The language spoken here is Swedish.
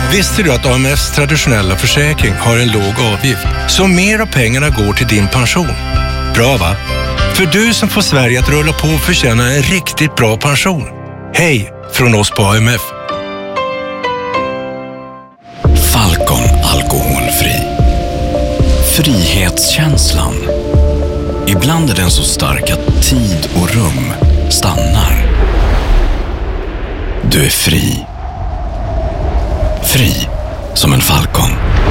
Visste du att AMFs traditionella försäkring har en låg avgift? Så mer av pengarna går till din pension. Bra va? För du som får Sverige att rulla på och förtjäna en riktigt bra pension. Hej från oss på AMF. Falcon alkoholfri. Frihetskänslan. Ibland är den så stark att tid och rum stannar. Du är fri. Fri som en falcon.